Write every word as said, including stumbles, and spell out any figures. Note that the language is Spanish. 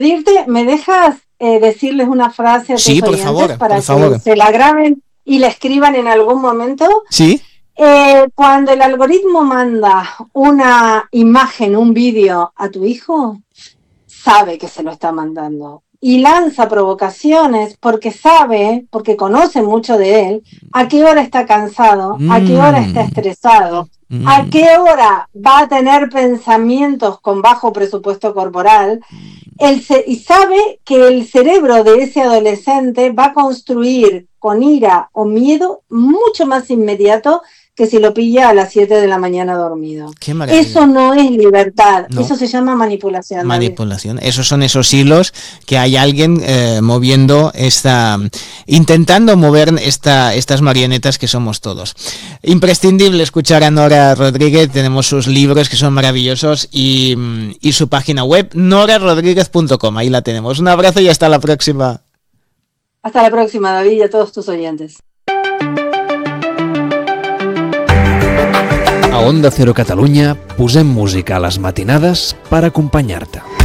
Irte, ¿me dejas eh, decirles una frase a tus Sí, por oyentes favor, para por que favor. se la graben y la escriban en algún momento? Sí. Eh, cuando el algoritmo manda una imagen, un vídeo a tu hijo, sabe que se lo está mandando y lanza provocaciones porque sabe, porque conoce mucho de él, a qué hora está cansado, Mm. a qué hora está estresado, Mm. a qué hora va a tener pensamientos con bajo presupuesto corporal. El ce- y sabe que el cerebro de ese adolescente va a construir con ira o miedo mucho más inmediato que si lo pilla a las siete de la mañana dormido. Qué maravilla. Eso no es libertad, No. eso se llama manipulación. Manipulación. Esos son esos hilos que hay alguien eh, moviendo esta, intentando mover esta, estas marionetas que somos todos. Imprescindible escuchar a Nora Rodríguez. Tenemos sus libros que son maravillosos y, y su página web nora rodríguez punto com. Ahí la tenemos. Un abrazo y hasta la próxima. Hasta la próxima, David, y a todos tus oyentes. A Onda Cero Catalunya posem música a les matinades per acompanyar-te.